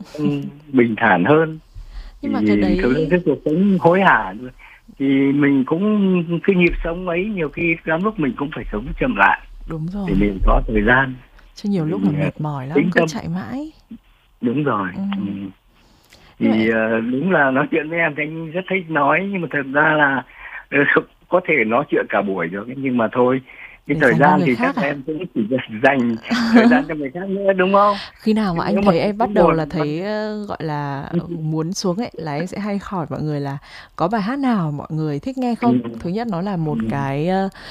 bình thản hơn. Nhưng mà cái Thì thực ra đấy cái cuộc sống hối hả thì mình cũng cái nhịp sống ấy nhiều khi lắm lúc mình cũng phải sống chậm lại đúng để rồi, mình có thời gian chứ nhiều lúc là mình mệt mỏi lắm, tĩnh cứ tâm. chạy mãi. Đúng rồi. Nhưng mà Thì đúng là nói chuyện với em thì anh rất thích nói, nhưng mà thật ra là có thể nói chuyện cả buổi được, nhưng mà thôi, cái để thời dành cho gian người thì khác chắc à? em cũng chỉ dành thời gian cho người khác nữa, đúng không? Khi nào mà anh Nếu mà thấy em cứ bắt đầu một là thấy, gọi là, muốn xuống ấy, là em sẽ hay hỏi mọi người là có bài hát nào mọi người thích nghe không? Thứ nhất nó là một cái,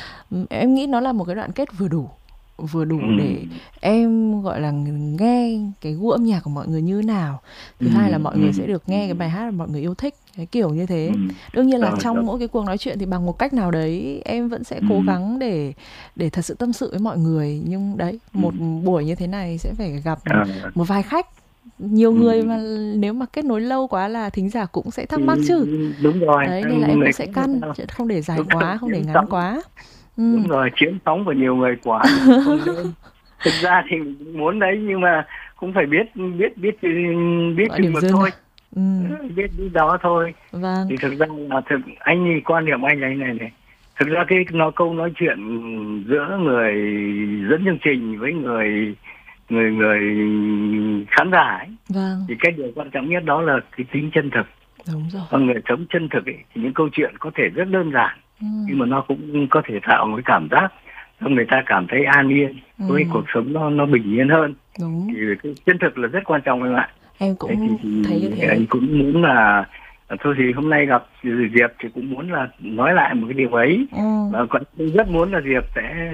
em nghĩ nó là một cái đoạn kết vừa đủ để em, gọi là, nghe cái gu âm nhạc của mọi người như nào. Thứ hai là mọi người sẽ được nghe cái bài hát mà mọi người yêu thích, cái kiểu như thế. Đương nhiên là rồi, rồi. trong mỗi cái cuộc nói chuyện thì bằng một cách nào đấy em vẫn sẽ cố gắng để thật sự tâm sự với mọi người, nhưng đấy, một buổi như thế này sẽ phải gặp Ờ, một vài khách, nhiều người mà ừm, nếu mà kết nối lâu quá là thính giả cũng sẽ thắc thì mắc chứ. đúng rồi, Đấy, nên là em cũng người sẽ khác người căn, ta chứ không để dài đúng rồi, quá, không để chiếm ngắn sóng. quá. Đúng rồi, chiếm sóng của nhiều người quá thì cũng không nên. Thực ra thì mình cũng muốn đấy, nhưng mà cũng phải biết biết biết biết Gọi chừng điểm mực dừng thôi. à? Ừm, Biết biết đó thôi. vâng, Thì thực ra là anh thì quan điểm anh là như này này. Thực ra cái câu nói chuyện giữa người dẫn chương trình với người người người khán giả ấy, vâng, thì cái điều quan trọng nhất đó là cái tính chân thực. đúng rồi. Con người sống chân thực ấy, thì những câu chuyện có thể rất đơn giản, Ừm, nhưng mà nó cũng có thể tạo một cái cảm giác cho người ta cảm thấy an yên, với cuộc ừm, sống nó bình yên hơn. đúng. Thì cái chân thực là rất quan trọng các bạn. Em Thế thì, cũng thấy như thế. anh cũng muốn là thôi thì hôm nay gặp Diệp thì cũng muốn là nói lại một cái điều ấy, Ừm, và cũng rất muốn là Diệp sẽ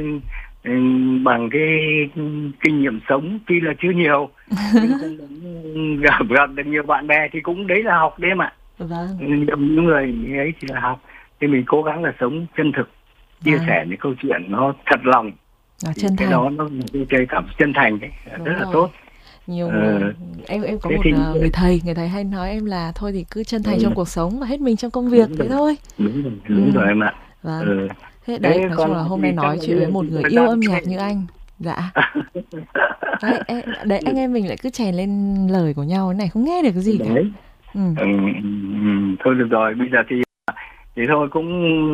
bằng cái kinh nghiệm sống tuy là chưa nhiều, nhưng cũng gặp được nhiều bạn bè thì cũng đấy là học đấy mà. vâng, Những người ấy thì là học, thì mình cố gắng là sống chân thực, chia vâng, sẻ những câu chuyện nó thật lòng, là thì chân cái thành. đó nó là cái chơi cảm chân thành đấy, rất Đúng là rồi. tốt. Nhiều Ờ, người, em có thế một thì người thầy hay nói em là thôi thì cứ chân thành trong ừ, cuộc sống và hết mình trong công việc đúng thế rồi, thôi. đúng rồi em ạ. Vâng. Ừ. Thế Thế đấy, nói chung còn là lại hôm nay thì chắc nói là chuyện bây với giờ một thì người thời yêu gian âm có nhạc thể như anh. Dạ. Đấy, đấy anh em mình lại cứ chèn lên lời của nhau thế này không nghe được cái gì cả. đấy. Ừ. Thôi được rồi, bây giờ thì thôi, cũng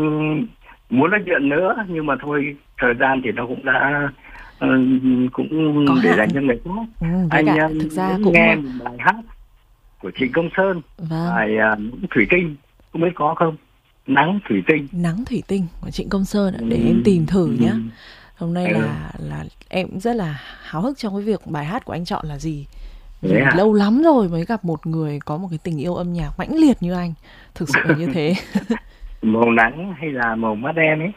muốn nói chuyện nữa, nhưng mà thôi, thời gian thì nó cũng đã ừ, Có cũng để dành hạn. cho người khác. Ừ, với Anh cả thực ra muốn cũng nghe một bài hát của Trịnh Công Sơn, vâng, bài Thủy Tinh, không biết có không? Nắng Thủy Tinh. Nắng Thủy Tinh của Trịnh Công Sơn ạ, để em tìm Ừm, thử nhá. ừm, Hôm nay ừ, là em cũng rất là háo hức trong cái việc bài hát của anh chọn là gì. thế Vì à? lâu lắm rồi mới gặp một người có một cái tình yêu âm nhạc mãnh liệt như anh. Thực sự là như thế. Màu nắng hay là màu mắt em ấy?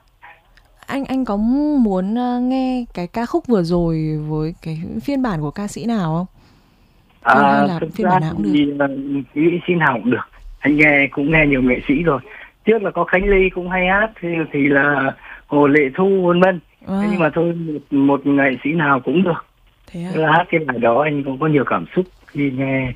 Anh có muốn nghe cái ca khúc vừa rồi với cái phiên bản của ca sĩ nào không? Hay là Thực phiên ra bản nào cũng được. thì nghĩ xin học được. Anh cũng nghe nhiều nghệ sĩ rồi. Trước là có Khánh Ly cũng hay hát, thì là Hồ Lệ Thu vân vân. Thế nhưng À, mà thôi, một nghệ sĩ nào cũng được. thế à? Thế là hát cái bài đó anh cũng có nhiều cảm xúc khi nghe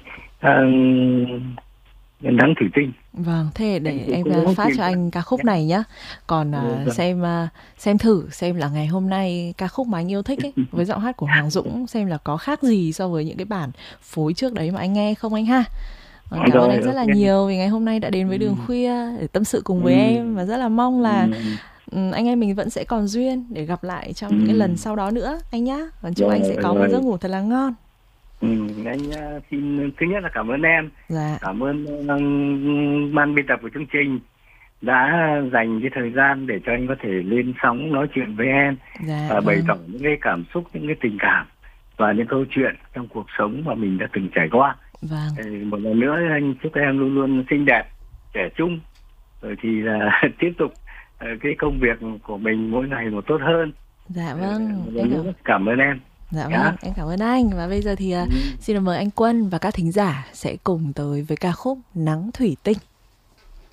Nắng Thủy Tinh. Vâng, thế Anh để cũng em cố gắng phát tìm cho ra anh ca khúc nhé. này nhá. Còn Vâng. xem thử xem là ngày hôm nay ca khúc mà anh yêu thích ấy với giọng hát của Hoàng Dũng xem là có khác gì so với những cái bản phối trước đấy mà anh nghe không anh ha. Vâng, cảm ơn Rồi, anh rất ok. là nhiều vì ngày hôm nay đã đến với Đường Ừm, Khuya để tâm sự cùng với em và ừm, rất là mong là ừm, anh em mình vẫn sẽ còn duyên để gặp lại trong những cái lần ừm. sau đó nữa anh nhá. Còn chúc anh Rồi, sẽ có một giấc rồi. ngủ thật là ngon. Anh xin thứ nhất là cảm ơn em, Dạ, cảm ơn ban biên tập của chương trình đã dành cái thời gian để cho anh có thể lên sóng nói chuyện với em dạ và bày vâng, tỏ những cái cảm xúc, những cái tình cảm và những câu chuyện trong cuộc sống mà mình đã từng trải qua. vâng. Một lần nữa anh chúc em luôn luôn xinh đẹp, trẻ trung, rồi thì là tiếp tục cái công việc của mình mỗi ngày một tốt hơn. Dạ vâng, Một lần nữa cảm ơn em dạ nhá. vâng, em cảm ơn anh. Và bây giờ thì Ừ. xin được mời anh Quân và các thính giả sẽ cùng tới với ca khúc Nắng Thủy Tinh.